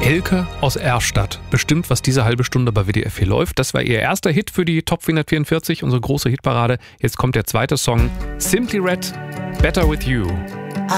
Elke aus Erstadt bestimmt, was diese halbe Stunde bei WDR 4 läuft. Das war ihr erster Hit für die Top 444, unsere große Hitparade. Jetzt kommt der zweite Song, Simply Red, Better With You.